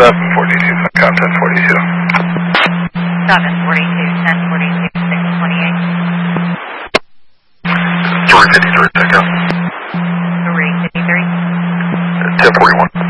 742, contact 42. 742, 1042, 628. 353, pickup. 353. 1041.